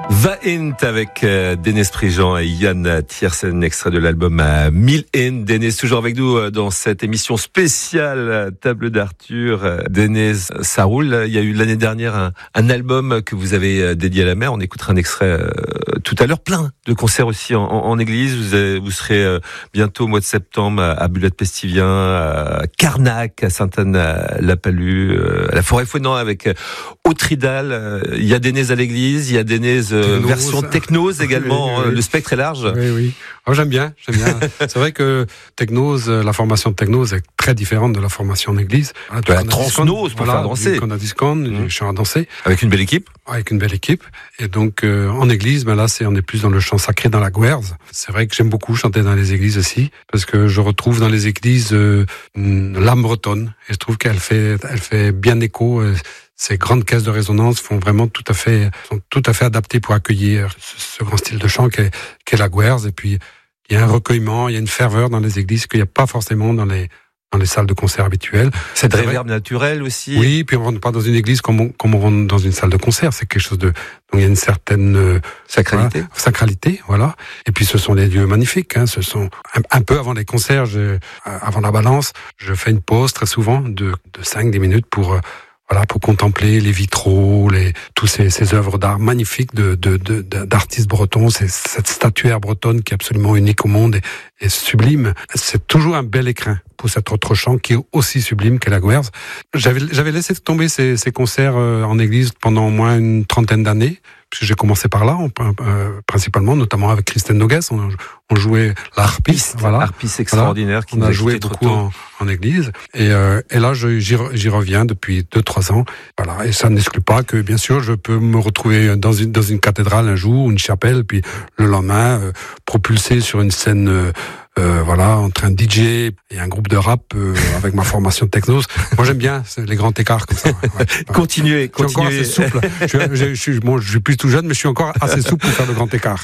Va-int avec Dénès Prigent et Yann Tiersen, extrait de l'album Mil-in. Dénès toujours avec nous dans cette émission spéciale Table d'Arthur. Dénès, ça roule. Il y a eu l'année dernière un album que vous avez dédié à la mer. On écoutera un extrait tout à l'heure. Plein de concerts aussi en église. Vous serez bientôt au mois de septembre à Bulade-Pestivien, à Carnac, à Sainte-Anne-la-Palue, à la Forêt-Fouenant avec Autridal. Il y a Dénès à l'église, il y a Dénès version technose également. Oui. Le spectre est large. Oui. Oh, j'aime bien. C'est vrai que technose, la formation de technose est très différente de la formation en église. De la transnose pour faire danser. On a discon, du chant à danser. Avec une belle équipe. Avec une belle équipe. Et donc, en église, là, on est plus dans le chant sacré, dans la guerze. C'est vrai que j'aime beaucoup chanter dans les églises aussi, parce que je retrouve dans les églises l'âme bretonne. Et je trouve qu'elle fait bien écho. Ces grandes caisses de résonance sont tout à fait adaptées pour accueillir ce grand style de chant qu'est la guerze. Et puis, il y a un recueillement, il y a une ferveur dans les églises qu'il n'y a pas forcément dans les salles de concert habituelles. Cette réverb naturelle aussi. Oui, puis on rentre pas dans une église comme on rentre dans une salle de concert. C'est quelque chose donc il y a une certaine sacralité, voilà. Et puis ce sont des lieux magnifiques. Ce sont un peu avant les concerts, avant la balance, je fais une pause très souvent de 5-10 minutes pour contempler les vitraux, tous ces œuvres d'art magnifiques d'artistes bretons, cette statuaire bretonne qui est absolument unique au monde et sublime. C'est toujours un bel écrin pour cet autre chant qui est aussi sublime qu'est la guerze. J'avais laissé tomber ces concerts en église pendant au moins une trentaine d'années, puisque j'ai commencé par là, principalement, notamment avec Christine Nogues. On jouait l'harpiste. Harpiste extraordinaire. On a joué beaucoup en église. Et là, j'y reviens depuis 2-3 ans. Voilà. Et ça n'exclut pas que, bien sûr, je peux me retrouver dans une cathédrale un jour, une chapelle, puis le lendemain, propulsé sur une scène, en train de DJ et un groupe de rap avec ma formation de technose. Moi, j'aime bien les grands écarts comme ça. Ouais. Continuez. Je suis encore assez souple. Je suis plus tout jeune, mais je suis encore assez souple pour faire le grand écart.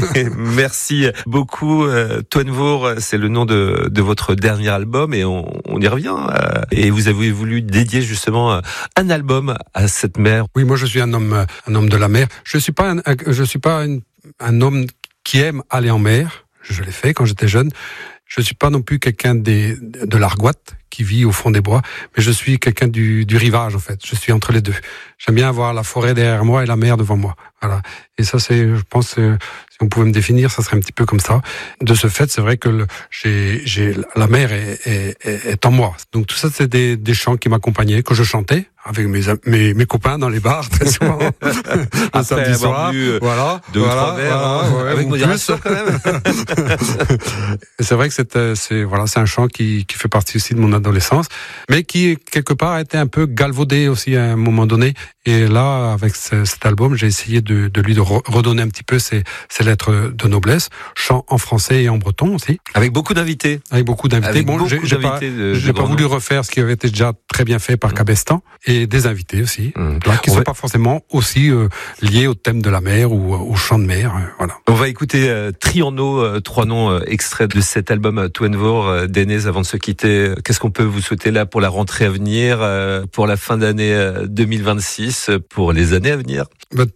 Merci beaucoup. Toinvour, c'est le nom de votre dernier album et on y revient. Et vous avez voulu dédier justement un album à cette mer. Oui, moi, je suis un homme de la mer. Je suis pas un homme qui aime aller en mer. Je l'ai fait quand j'étais jeune. Je suis pas non plus quelqu'un de l'Argoate qui vit au fond des bois, mais je suis quelqu'un du rivage en fait. Je suis entre les deux. J'aime bien avoir la forêt derrière moi et la mer devant moi. Voilà. Et ça, je pense, si on pouvait me définir, ça serait un petit peu comme ça. De ce fait, c'est vrai que la mer est en moi. Donc tout ça, c'est des chants qui m'accompagnaient, que je chantais avec mes copains dans les bars très souvent. Un samedi soir, voilà, 2-3 verres, avec modération quand même. C'est vrai que c'est un chant qui fait partie aussi de mon adolescence, mais qui quelque part a été un peu galvaudé aussi à un moment donné. Et là, avec cet album, j'ai essayé de lui redonner un petit peu ses lettres de noblesse, chant en français et en breton aussi. Avec beaucoup d'invités. Bon, j'ai pas voulu refaire ce qui avait été déjà très bien fait par Cabestan, et des invités aussi, qui ne sont pas forcément aussi liés au thème de la mer ou au chant de mer. Voilà. On va écouter Triano, 3 noms extraits de cet album Toinvour. Dénès, avant de se quitter, qu'est-ce qu'on peut vous souhaiter là pour la rentrée à venir, pour la fin d'année 2026, pour les années à venir?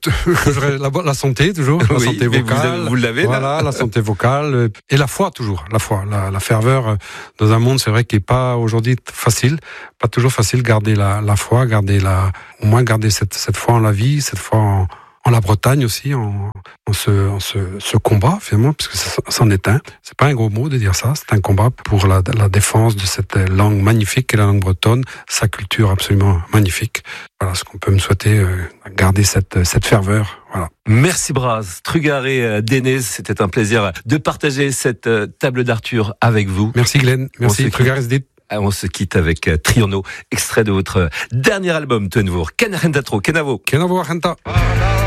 La santé toujours, la santé vocale. Vous l'avez là. La santé vocale et la foi toujours, la ferveur dans un monde, c'est vrai, qui est pas aujourd'hui facile, pas toujours facile. Garder la foi, au moins garder cette foi en la vie, cette foi en la Bretagne aussi, en ce combat finalement, puisque ça c'en est un. C'est pas un gros mot de dire ça, c'est un combat pour la défense de cette langue magnifique qu'est la langue bretonne, sa culture absolument magnifique. Voilà ce qu'on peut me souhaiter, garder cette ferveur. Voilà. Merci Braz, Trugaré, Dénès, c'était un plaisir de partager cette table d'Arthur avec vous. Merci Glenn, merci Trugaré. On se quitte avec Triano, extrait de votre dernier album, Toinvour. Kenavo. Kenavo Argenta.